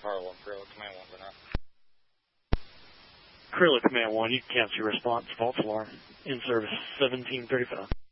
Harlow, Crayola Command 1, but not. Crayola Command 1, you can cancel your response. False alarm. In service 1735.